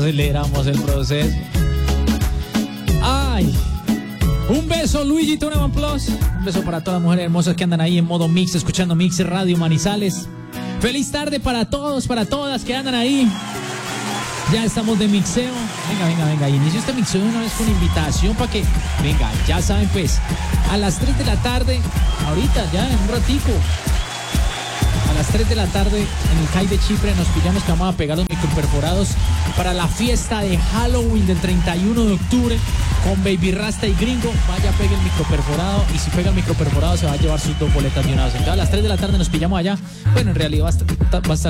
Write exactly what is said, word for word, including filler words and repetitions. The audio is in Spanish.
Aceleramos el proceso. Ay, un beso, Luigi Toneman Plus. Un beso para todas las mujeres hermosas que andan ahí en modo mix, escuchando Mix Radio Manizales. Feliz tarde para todos, para todas que andan ahí. Ya estamos de mixeo. Venga, venga, venga. Inicio este mixeo de una vez con invitación para que, venga, ya saben pues, a las tres de la tarde, ahorita ya en un ratico, a las tres de la tarde en el C A I de Chipre nos pillamos que vamos a pegar los microperforados para la fiesta de Halloween del treinta y uno de octubre con Baby Rasta y Gringo. Vaya, pegue el microperforado y si pega el microperforado se va a llevar sus dos boletas de una vez. Entonces a las tres de la tarde nos pillamos allá. Bueno, en realidad va a estar, va a estar